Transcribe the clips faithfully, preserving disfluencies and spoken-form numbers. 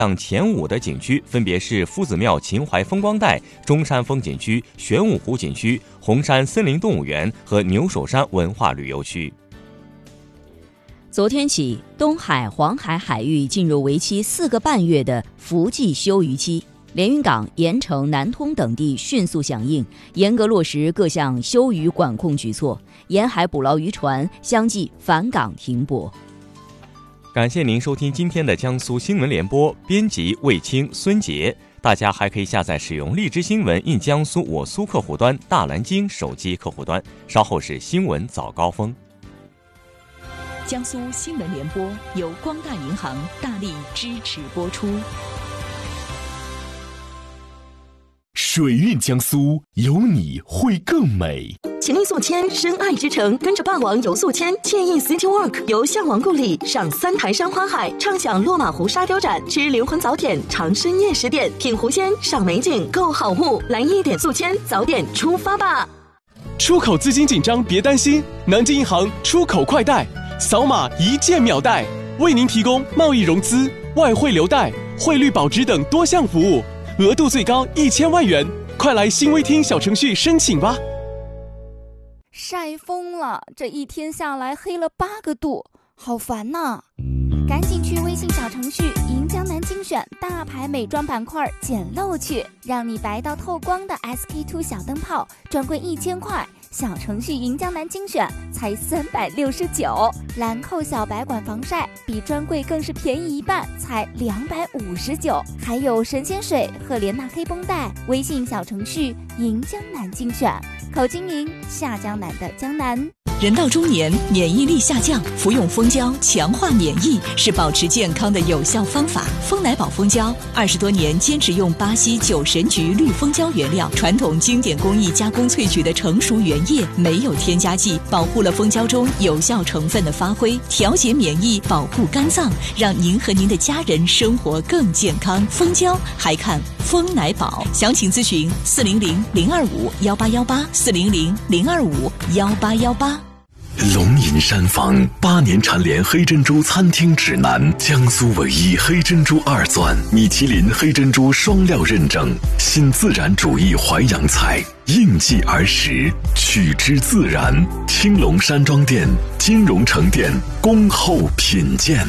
上前五的景区分别是夫子庙秦淮风光带、中山风景区、玄武湖景区、红山森林动物园和牛首山文化旅游区。 昨天起，东海、黄海海域进入为期四个半月的伏季休渔期。连云港、盐城、南通等地迅速响应，严格落实各项休渔管控举措，沿海捕捞渔船相继返港停泊。 感谢您收听今天的江苏新闻联播，编辑卫青、孙杰。大家还可以下载使用荔枝新闻 in 江苏我苏客户端、大蓝鲸手机客户端。稍后是新闻早高峰。 江苏新闻联播由光大银行大力支持播出。 水韵江苏，有你会更美。 秦力宿迁，深爱之城，跟着霸王游宿迁，惬意 City Walk， 游项王故里，赏三台山花海，畅享落马湖沙雕展，吃灵魂早点，尝深夜十点，品湖鲜，赏美景，购好物，来一点宿迁，早点出发吧！ 出口资金紧张别担心，南京银行出口快贷，扫码一键秒贷，为您提供贸易融资、外汇留贷、汇率保值等多项服务。额度最高一千万元，快来新微听小程序申请吧！ 晒疯了，这一天下来黑了八个度，好烦呐！赶紧去微信小程序银江南精选大牌美妆板块捡漏去，让你白到透光的 S K 二 小灯泡专柜一千块，小程序银江南精选才三百六十九，兰蔻小白管防晒比专柜更是便宜一半，才两百五十九，还有神仙水和莲娜黑绷带，微信小程序银江南精选，口金银下江南的江南。 人到中年，免疫力下降，服用蜂胶强化免疫是保持健康的有效方法。蜂奶宝蜂胶二十多年坚持用巴西九神菊绿蜂胶原料，传统经典工艺加工萃取的成熟原液，没有添加剂，保护了蜂胶中有效成分的发挥，调节免疫，保护肝脏，让您和您的家人生活更健康。蜂胶还看蜂奶宝，详情咨询四零零零二五幺八幺八四零零零二五幺八幺八。 龙吟山房八年蝉联黑珍珠餐厅指南，江苏唯一黑珍珠二钻，米其林黑珍珠双料认证，新自然主义淮扬菜，应季而食，取之自然。青龙山庄店、金融城店恭候品鉴。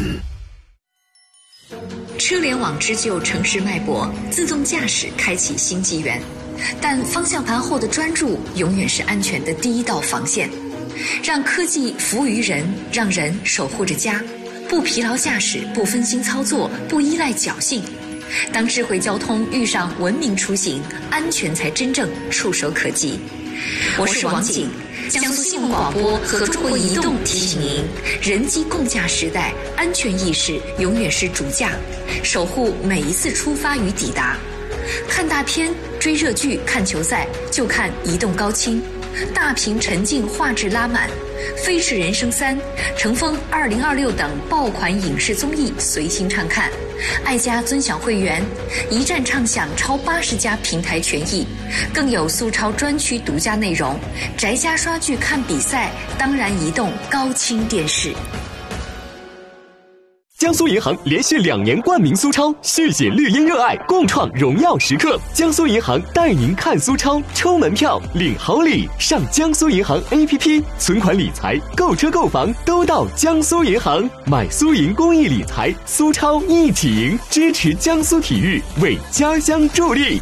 车联网织就城市脉搏，自动驾驶开启新纪元，但方向盘后的专注永远是安全的第一道防线。让科技服务于人，让人守护着家，不疲劳驾驶，不分心操作，不依赖侥幸。当智慧交通遇上文明出行，安全才真正触手可及。我是王景，江苏新闻广播和中国移动提醒您：人机共驾时代，安全意识永远是主驾，守护每一次出发与抵达。看大片、追热剧、看球赛，就看移动高清。大屏沉浸画质拉满，《飞驰人生三》、乘风二零二六等爆款影视综艺随心畅看，爱家尊享会员，一站畅享超八十家平台权益，更有速超专区独家内容。宅家刷剧看比赛，当然移动高清电视。 江苏银行连续两年冠名苏超，续写绿茵热爱，共创荣耀时刻。江苏银行带您看苏超，抽门票领好礼，上江苏银行 A P P， 存款理财、购车购房都到江苏银行，买苏银公益理财，苏超一起赢，支持江苏体育，为家乡助力。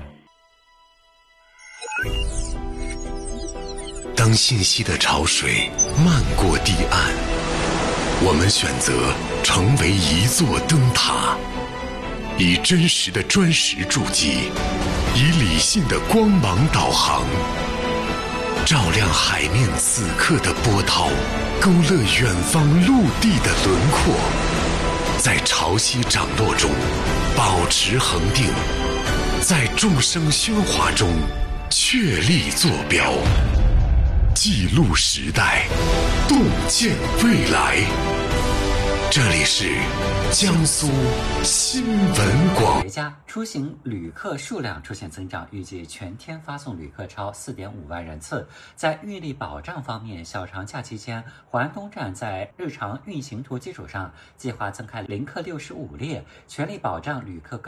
当信息的潮水漫过堤岸，我们选择成为一座灯塔，以真实的砖石筑基，以理性的光芒导航，照亮海面此刻的波涛，勾勒远方陆地的轮廓，在潮汐涨落中保持恒定，在众生喧哗中确立坐标，记录时代，洞见未来。这里是江苏新闻广。 家出行旅客数量出现增长，预计全天发送旅客超 四点五万人次。在运力保障方面，小长假期间，环东站在日常运行图基础上，计划增开零客六十五列，全力保障旅客